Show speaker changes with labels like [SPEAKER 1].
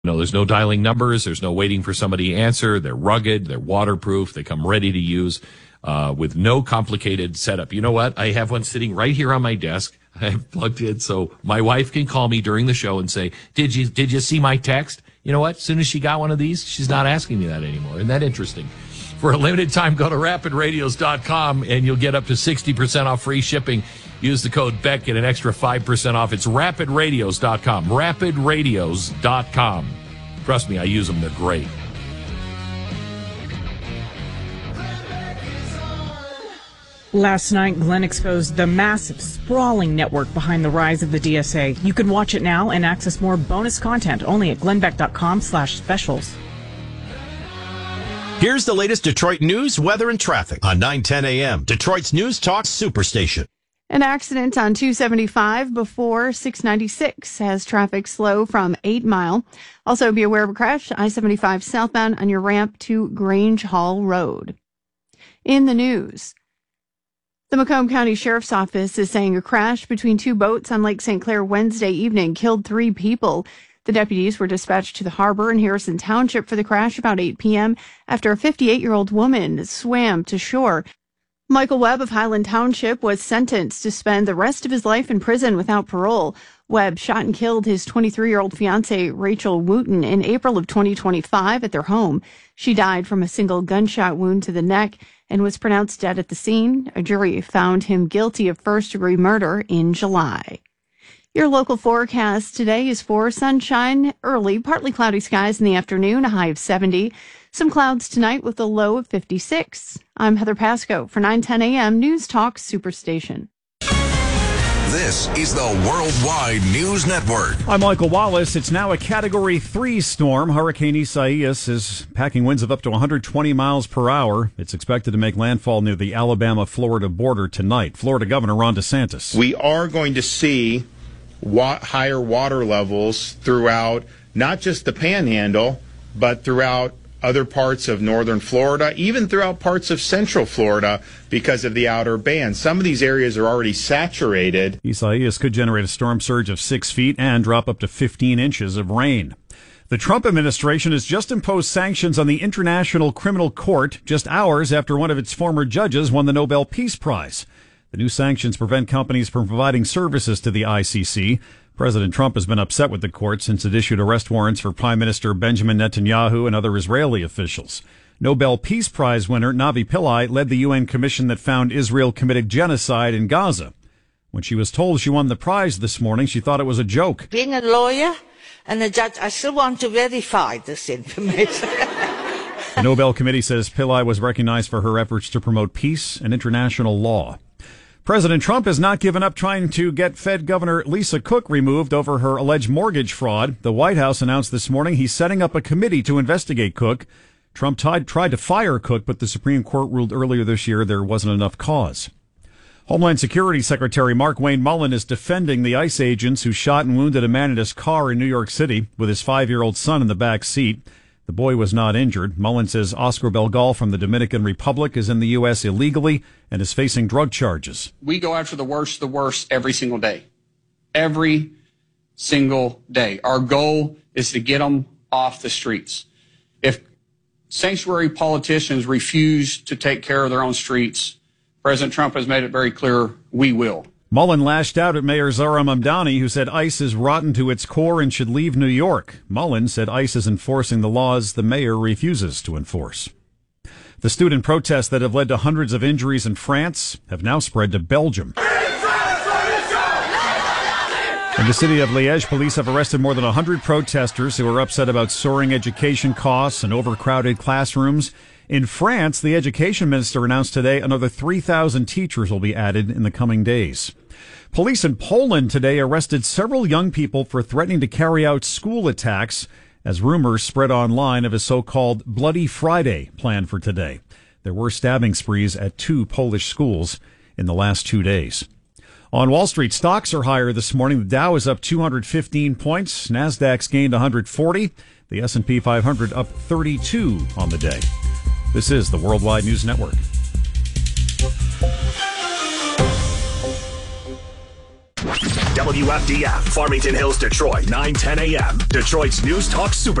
[SPEAKER 1] No, there's no dialing numbers. There's no waiting for somebody to answer. They're rugged. They're waterproof. They come ready to use with no complicated setup. You know what? I have one sitting right here on my desk. I have plugged in so my wife can call me during the show and say, did you see my text? You know what? As soon as she got one of these, she's not asking me that anymore. Isn't that interesting? For a limited time, go to rapidradios.com and you'll get up to 60% off free shipping. Use the code BECK, get an extra 5% off. It's rapidradios.com. Rapidradios.com. Trust me, I use them. They're great.
[SPEAKER 2] Last night, Glenn exposed the massive, sprawling network behind the rise of the DSA. You can watch it now and access more bonus content only at glennbeck.com/specials.
[SPEAKER 3] Here's the latest Detroit news, weather, and traffic on 9:10 a.m. Detroit's News Talk Superstation.
[SPEAKER 4] An accident on 275 before 696 has traffic slow from 8 Mile. Also, be aware of a crash, I-75 southbound on your ramp to Grange Hall Road. In the news, the Macomb County Sheriff's Office is saying a crash between two boats on Lake St. Clair Wednesday evening killed 3 people. The deputies were dispatched to the harbor in Harrison Township for the crash about 8 p.m. after a 58-year-old woman swam to shore. Michael Webb of Highland Township was sentenced to spend the rest of his life in prison without parole. Webb shot and killed his 23-year-old fiancée, Rachel Wooten, in April of 2025 at their home. She died from a single gunshot wound to the neck and was pronounced dead at the scene. A jury found him guilty of first-degree murder in July. Your local forecast today is for sunshine early, partly cloudy skies in the afternoon, a high of 70. Some clouds tonight with a low of 56. I'm Heather Pasco for 9:10 a.m. News Talk Superstation.
[SPEAKER 5] This is the Worldwide News Network.
[SPEAKER 6] I'm Michael Wallace. It's now a Category 3 storm. Hurricane Isaias is packing winds of up to 120 miles per hour. It's expected to make landfall near the Alabama-Florida border tonight. Florida Governor Ron DeSantis.
[SPEAKER 7] We are going to see higher water levels throughout not just the Panhandle, but throughout other parts of northern Florida, even throughout parts of central Florida because of the outer band. Some of these areas are already saturated.
[SPEAKER 6] Isaias could generate a storm surge of 6 feet and drop up to 15 inches of rain. The Trump administration has just imposed sanctions on the International Criminal Court just hours after one of its former judges won the Nobel Peace Prize. The new sanctions prevent companies from providing services to the ICC. President Trump has been upset with the court since it issued arrest warrants for Prime Minister Benjamin Netanyahu and other Israeli officials. Nobel Peace Prize winner Navi Pillai led the UN commission that found Israel committed genocide in Gaza. When she was told she won the prize this morning, she thought it was a joke.
[SPEAKER 8] Being a lawyer and a judge, I still want to verify this information.
[SPEAKER 6] The Nobel Committee says Pillai was recognized for her efforts to promote peace and international law. President Trump has not given up trying to get Fed Governor Lisa Cook removed over her alleged mortgage fraud. The White House announced this morning he's setting up a committee to investigate Cook. Trump tried to fire Cook, but the Supreme Court ruled earlier this year there wasn't enough cause. Homeland Security Secretary Markwayne Mullin is defending the ICE agents who shot and wounded a man in his car in New York City with his 5-year-old son in the back seat. The boy was not injured. Mullin says Oscar Belgal from the Dominican Republic is in the U.S. illegally and is facing drug charges.
[SPEAKER 9] We go after the worst every single day. Every single day. Our goal is to get them off the streets. If sanctuary politicians refuse to take care of their own streets, President Trump has made it very clear we will.
[SPEAKER 6] Mullin lashed out at Mayor Zohran Mamdani, who said ICE is rotten to its core and should leave New York. Mullin said ICE is enforcing the laws the mayor refuses to enforce. The student protests that have led to hundreds of injuries in France have now spread to Belgium. In the city of Liège, police have arrested more than 100 protesters who are upset about soaring education costs and overcrowded classrooms. In France, the education minister announced today another 3,000 teachers will be added in the coming days. Police in Poland today arrested several young people for threatening to carry out school attacks as rumors spread online of a so-called Bloody Friday plan for today. There were stabbing sprees at 2 Polish schools in the last 2 days. On Wall Street, stocks are higher this morning. The Dow is up 215 points. Nasdaq's gained 140. The S&P 500 up 32 on the day. This is the Worldwide News Network.
[SPEAKER 10] WFDF, Farmington Hills, Detroit, 9:10 a.m. Detroit's News Talk Super